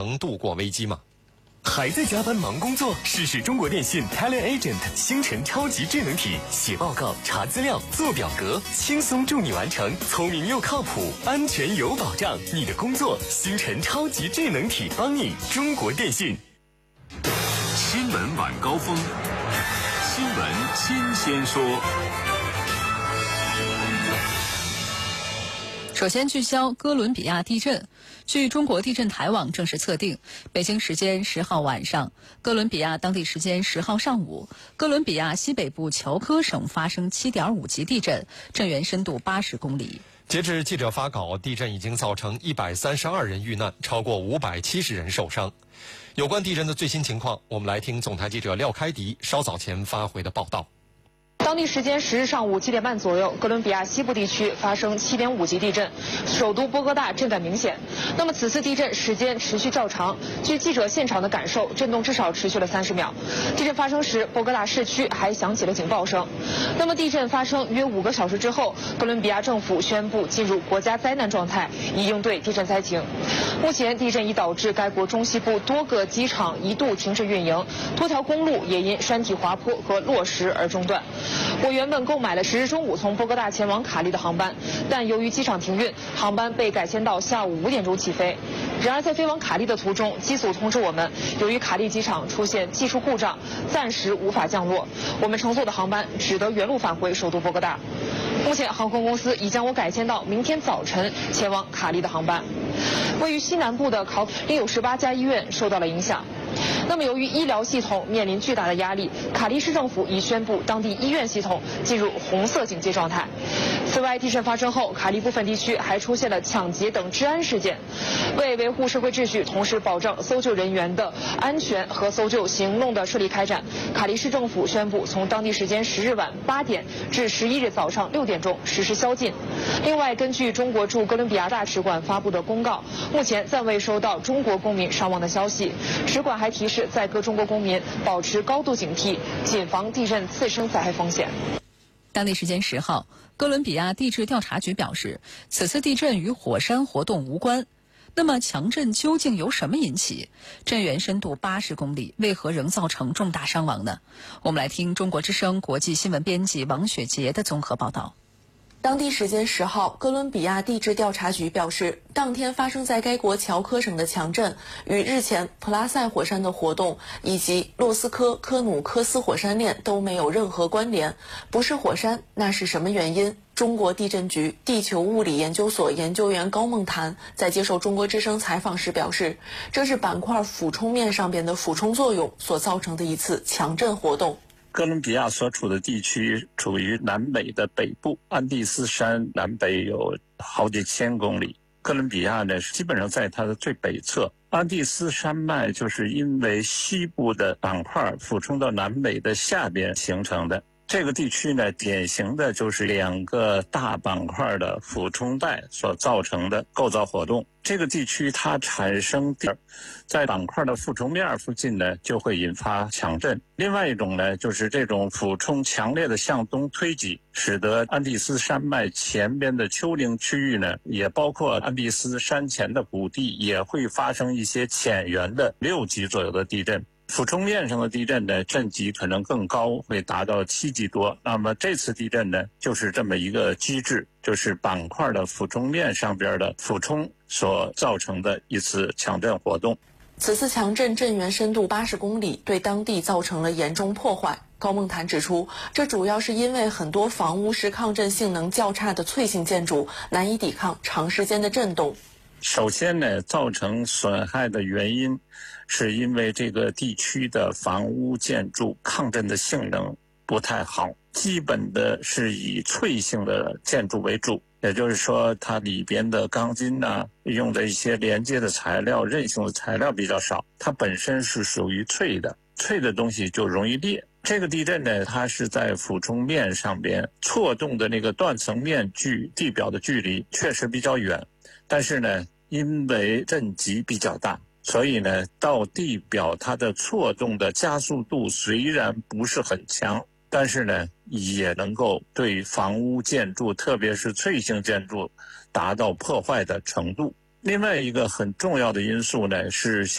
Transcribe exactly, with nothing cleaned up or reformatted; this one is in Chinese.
能度过危机吗？ 还在加班忙工作？试试中国电信 TeleAgent 星辰超级智能体，写报告、查资料、做表格，轻松助你完成。聪明又靠谱，安全有保障。你的工作，星辰超级智能体帮你。中国电信。 新闻晚高峰，新闻新鲜说。 首先聚焦哥伦比亚地震。据中国地震台网正式测定，北京时间十号晚上，哥伦比亚当地时间十号上午，哥伦比亚西北部乔科省发生 七点五 级地震，震源深度八十公里。 截至记者发稿，地震已经造成一百三十二人遇难，超过五百七十人受伤。有关地震的最新情况，我们来听总台记者廖开迪稍早前发回的报道。 当地时间十日上午七点半左右，哥伦比亚西部地区发生 七点五 级地震，首都波哥大震感明显。那么此次地震时间持续较长，据记者现场的感受，震动至少持续了三十秒。地震发生时，波哥大市区还响起了警报声。那么地震发生约五个小时之后，哥伦比亚政府宣布进入国家灾难状态，以应对地震灾情。目前地震已导致该国中西部多个机场一度停止运营，多条公路也因山体滑坡和落石而中断。我原本购买了十日中午从波哥大前往卡利的航班，但由于机场停运，航班被改签到下午五点钟起飞。然而在飞往卡利的途中，机组通知我们，由于卡利机场出现技术故障，暂时无法降落，我们乘坐的航班只得原路返回首都波哥大。目前航空公司已将我改签到明天早晨前往卡利的航班。位于西南部的考另有十八家医院受到了影响。那么由于医疗系统面临巨大的压力，卡利市政府已宣布当地医院系统进入红色警戒状态。此外，地震发生后，卡利部分地区还出现了抢劫等治安事件。为维护社会秩序，同时保障搜救人员的安全和搜救行动的顺利开展，卡利市政府宣布从当地时间十日晚八点至十一日早上六点钟实施宵禁。另外，根据中国驻哥伦比亚大使馆发布的公告，目前暂未收到中国公民伤亡的消息。使馆还提示在各中国公民保持高度警惕，谨防地震次生灾害风险。 当地时间十号，哥伦比亚地质调查局表示，此次地震与火山活动无关。那么强震究竟由什么引起？震源深度八十公里，为何仍造成重大伤亡呢？我们来听中国之声国际新闻编辑王雪杰的综合报道。 当地时间十号，哥伦比亚地质调查局表示，当天发生在该国乔科省的强震与日前普拉塞火山的活动以及洛斯科科努科斯火山链都没有任何关联。不是火山，那是什么原因？中国地震局地球物理研究所研究员高梦谭在接受中国之声采访时表示，这是板块俯冲面上边的俯冲作用所造成的一次强震活动。 哥伦比亚所处的地区处于南美的北部，安第斯山南北有好几千公里。哥伦比亚呢，基本上在它的最北侧。安第斯山脉就是因为西部的板块俯冲到南美的下边形成的。这个地区呢，典型的就是两个大板块的俯冲带所造成的构造活动。这个地区它产生地在板块的俯冲面附近呢，就会引发强震。另外一种呢，就是这种俯冲强烈的向东推挤，使得安第斯山脉前边的丘陵区域呢，也包括安第斯山前的谷地，也会发生一些浅源的六级左右的地震。俯冲面上的地震呢，震级可能更高，会达到七级多。那么这次地震呢，就是这么一个机制，就是板块的俯冲面上边的俯冲所造成的一次强震活动。 此次强震震源深度八十公里，对当地造成了严重破坏。高梦谭指出，这主要是因为很多房屋是抗震性能较差的脆性建筑，难以抵抗长时间的震动。 首先呢，造成损害的原因是因为这个地区的房屋建筑抗震的性能不太好，基本的是以脆性的建筑为主，也就是说它里边的钢筋啊，用的一些连接的材料、韧性的材料比较少，它本身是属于脆的，脆的东西就容易裂。这个地震呢，它是在俯冲面上边错动的那个断层面距地表的距离确实比较远，但是呢，因为震级比较大，所以呢，到地表它的错动的加速度虽然不是很强，但是呢，也能够对房屋建筑，特别是脆性建筑，达到破坏的程度。另外一个很重要的因素呢，是